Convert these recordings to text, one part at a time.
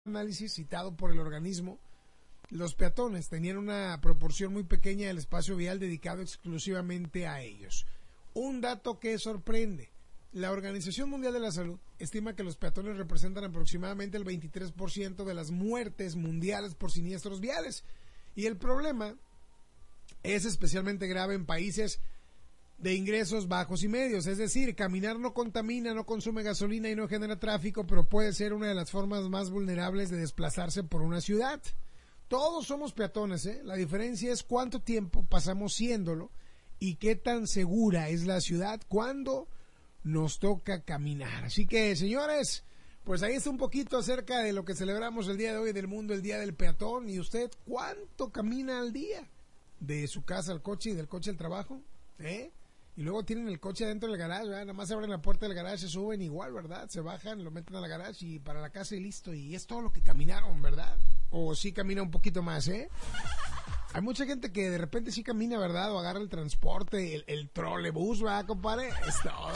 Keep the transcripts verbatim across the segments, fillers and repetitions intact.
análisis citado por el organismo, los peatones tenían una proporción muy pequeña del espacio vial dedicado exclusivamente a ellos. Un dato que sorprende. La Organización Mundial de la Salud estima que los peatones representan aproximadamente el veintitrés por ciento de las muertes mundiales por siniestros viales. Y el problema es especialmente grave en países de ingresos bajos y medios, es decir, caminar no contamina, no consume gasolina y no genera tráfico, pero puede ser una de las formas más vulnerables de desplazarse por una ciudad. Todos somos peatones, ¿eh? La diferencia es cuánto tiempo pasamos siéndolo y qué tan segura es la ciudad cuando nos toca caminar. Así que, señores, pues ahí está un poquito acerca de lo que celebramos el día de hoy del mundo, el Día del Peatón. ¿Y usted cuánto camina al día? De su casa al coche y del coche al trabajo, ¿eh? Y luego tienen el coche dentro del garage, ¿verdad? Nada más abren la puerta del garage, se suben igual, ¿verdad? Se bajan, lo meten a la garage y para la casa y listo. Y es todo lo que caminaron, ¿verdad? O sí camina un poquito más, ¿eh? Hay mucha gente que de repente sí camina, ¿verdad? O agarra el transporte, el, el trolebús, ¿verdad, compadre? Es todo.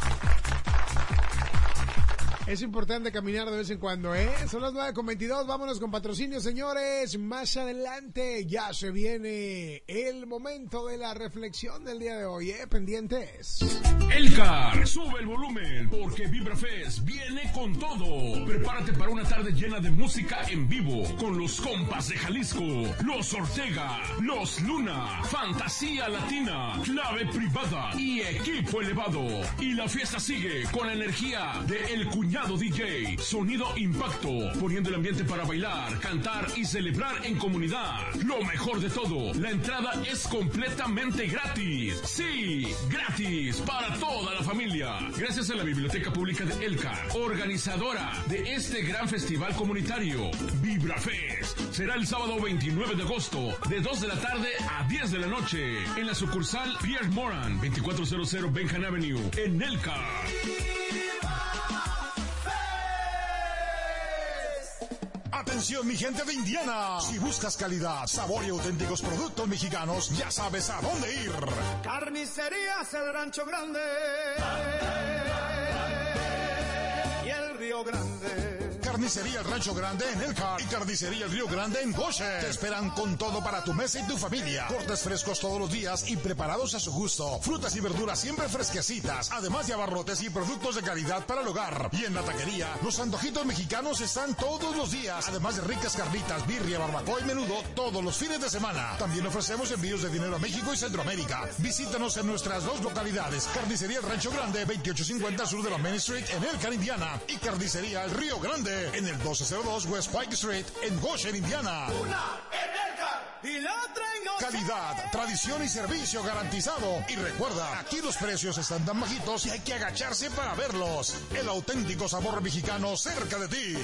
Es importante caminar de vez en cuando, ¿eh? Son las nueve con veintidós, vámonos con patrocinio, señores. Más adelante ya se viene el momento de la reflexión del día de hoy, ¿eh? Pendientes. Elcar, sube el volumen, porque VibraFest viene con todo. Prepárate para una tarde llena de música en vivo, con los compas de Jalisco, los Ortega, los Luna, Fantasía Latina, Clave Privada y Equipo Elevado. Y la fiesta sigue con la energía de El Cuñado D J, sonido impacto, poniendo el ambiente para bailar, cantar y celebrar en comunidad. Lo mejor de todo, la entrada es completamente gratis. Sí, gratis para toda la familia. Gracias a la Biblioteca Pública de Elcar, organizadora de este gran festival comunitario. VibraFest será el sábado veintinueve de agosto, de dos de la tarde a diez de la noche, en la sucursal Pierre Moran, veinticuatro cero cero Benham Avenue, en Elcar. Atención, mi gente de Indiana. Si buscas calidad, sabor y auténticos productos mexicanos, ya sabes a dónde ir. Carnicerías El Rancho Grande y el Río Grande. Carnicería El Rancho Grande en Elcar y Carnicería El Río Grande en Goshen. Te esperan con todo para tu mesa y tu familia. Cortes frescos todos los días y preparados a su gusto. Frutas y verduras siempre fresquecitas. Además de abarrotes y productos de calidad para el hogar. Y en la taquería, los antojitos mexicanos están todos los días. Además de ricas carnitas, birria, barbacoa y menudo todos los fines de semana. También ofrecemos envíos de dinero a México y Centroamérica. Visítanos en nuestras dos localidades. Carnicería El Rancho Grande, veintiocho cincuenta sur de la Main Street en Elcar, Indiana. Y Carnicería El Río Grande en el doce cero dos West Pike Street en Goshen, Indiana. Una en Elcar y la otra en Goshen. Calidad, tradición y servicio garantizado. Y recuerda, aquí los precios están tan bajitos y hay que agacharse para verlos. El auténtico sabor mexicano cerca de ti.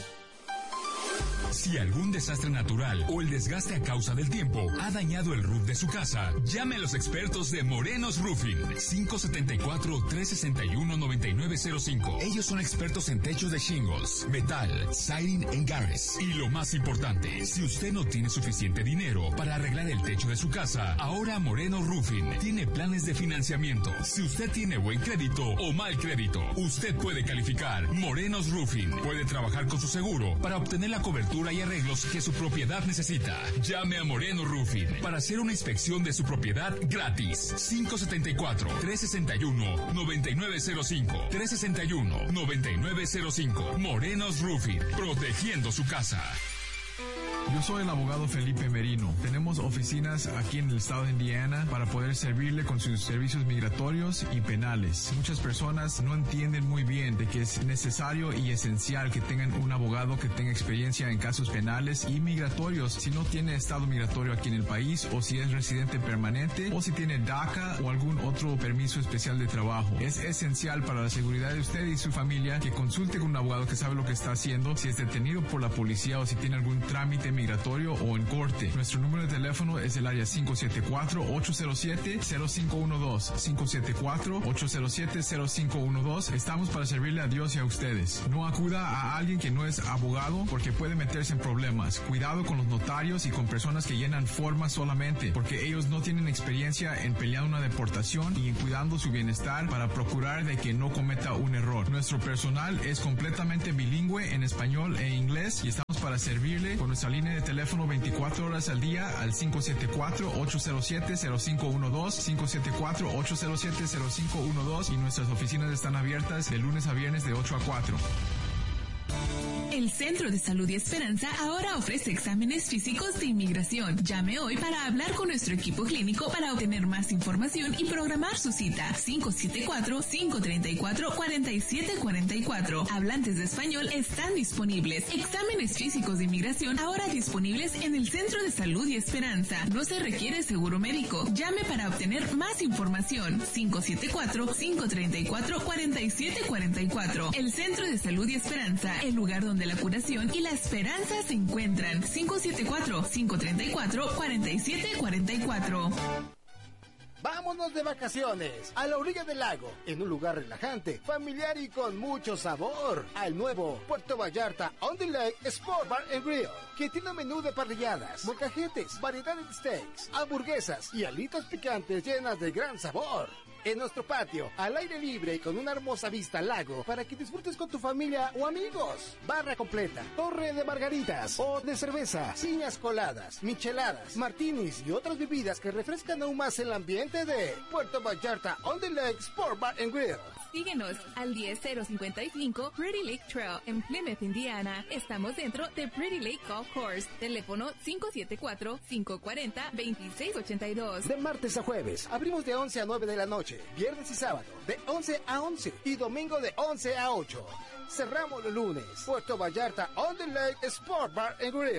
Si algún desastre natural o el desgaste a causa del tiempo ha dañado el roof de su casa, llame a los expertos de Morenos Roofing. cinco siete cuatro, tres seis uno, nueve nueve cero cinco. Ellos son expertos en techos de shingles, metal, siding en garres. Y lo más importante, si usted no tiene suficiente dinero para arreglar el techo de su casa, ahora Morenos Roofing tiene planes de financiamiento. Si usted tiene buen crédito o mal crédito, usted puede calificar. Morenos Roofing puede trabajar con su seguro para obtener la cobertura y arreglos que su propiedad necesita. Llame a Moreno Roofing para hacer una inspección de su propiedad gratis. cinco siete cuatro, tres seis uno, nueve nueve cero cinco. tres seis uno, nueve nueve cero cinco. Morenos Roofing, protegiendo su casa. Yo soy el abogado Felipe Merino. Tenemos oficinas aquí en el estado de Indiana para poder servirle con sus servicios migratorios y penales. Muchas personas no entienden muy bien de que es necesario y esencial que tengan un abogado que tenga experiencia en casos penales y migratorios. Si no tiene estado migratorio aquí en el país, o si es residente permanente, o si tiene DACA o algún otro permiso especial de trabajo. Es esencial para la seguridad de usted y su familia que consulte con un abogado que sabe lo que está haciendo. Si es detenido por la policía o si tiene algún trámite migratorio o en corte. Nuestro número de teléfono es el área cinco siete cuatro, ocho cero siete, cero cinco uno dos. cinco siete cuatro, ocho cero siete, cero cinco uno dos. Estamos para servirle a Dios y a ustedes. No acuda a alguien que no es abogado porque puede meterse en problemas. Cuidado con los notarios y con personas que llenan formas solamente porque ellos no tienen experiencia en pelear una deportación y en cuidando su bienestar para procurar de que no cometa un error. Nuestro personal es completamente bilingüe en español e inglés y estamos para servirle con nuestra línea de teléfono veinticuatro horas al día al cinco siete cuatro, ocho cero siete, cero cinco uno dos, cinco siete cuatro, ocho cero siete, cero cinco uno dos y nuestras oficinas están abiertas de lunes a viernes de ocho a cuatro. El Centro de Salud y Esperanza ahora ofrece exámenes físicos de inmigración. Llame hoy para hablar con nuestro equipo clínico para obtener más información y programar su cita. cinco siete cuatro, cinco tres cuatro, cuatro siete cuatro cuatro. Hablantes de español están disponibles. Exámenes físicos de inmigración ahora disponibles en el Centro de Salud y Esperanza. No se requiere seguro médico. Llame para obtener más información. cinco siete cuatro, cinco tres cuatro, cuatro siete cuatro cuatro. El Centro de Salud y Esperanza, el lugar donde la curación y la esperanza se encuentran. cinco siete cuatro, cinco tres cuatro, cuatro siete cuatro cuatro. Vámonos de vacaciones a la orilla del lago, en un lugar relajante, familiar y con mucho sabor. Al nuevo Puerto Vallarta On the Lake Sport Bar and Grill, que tiene un menú de parrilladas, molcajetes, variedad de steaks, hamburguesas y alitas picantes llenas de gran sabor. En nuestro patio, al aire libre y con una hermosa vista al lago, para que disfrutes con tu familia o amigos. Barra completa, torre de margaritas o de cerveza, piñas coladas, micheladas, martinis y otras bebidas que refrescan aún más el ambiente de Puerto Vallarta On the Lake Sport Bar and Grill. Síguenos al diez cero cincuenta y cinco Pretty Lake Trail en Plymouth, Indiana. Estamos dentro de Pretty Lake Golf Course. Teléfono cinco siete cuatro, cinco cuatro cero, dos seis ocho dos. De martes a jueves, abrimos de once a nueve de la noche. Viernes y sábado, de once a once. Y domingo de once a ocho. Cerramos los lunes. Puerto Vallarta On the Lake Sport Bar and Grill.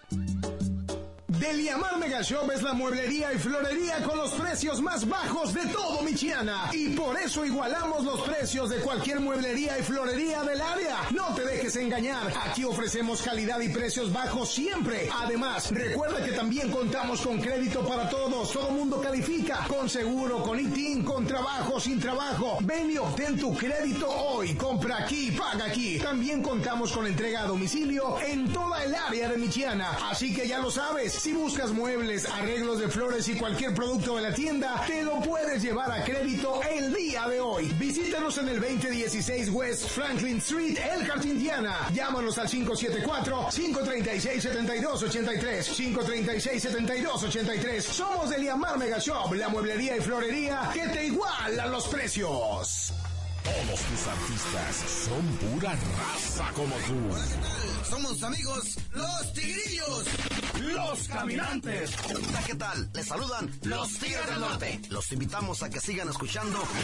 Deliamar Mega Shop es la mueblería y florería con los precios más bajos de todo Michiana. Y por eso igualamos los precios de cualquier mueblería y florería del área. No te dejes engañar. Aquí ofrecemos calidad y precios bajos siempre. Además, recuerda que también contamos con crédito para todos. Todo mundo califica. Con seguro, con I T I N, con trabajo, sin trabajo. Ven y obtén tu crédito hoy. Compra aquí, paga aquí. También contamos con entrega a domicilio en toda el área de Michiana. Así que ya lo sabes. Si buscas muebles, arreglos de flores y cualquier producto de la tienda, te lo puedes llevar a crédito el día de hoy. Visítanos en el veinte dieciséis West Franklin Street, Elkhart, Indiana. Llámanos al cinco siete cuatro, cinco tres seis, siete dos ocho tres, cinco tres seis, siete dos ocho tres. Somos Deliamar Mega Shop, la mueblería y florería que te iguala los precios. Todos tus artistas son pura raza como tú. Hola, ¿qué tal? Somos amigos Los Tigrillos, Los Caminantes. Hola, ¿qué tal? Les saludan Los Tigres del Norte. Los invitamos a que sigan escuchando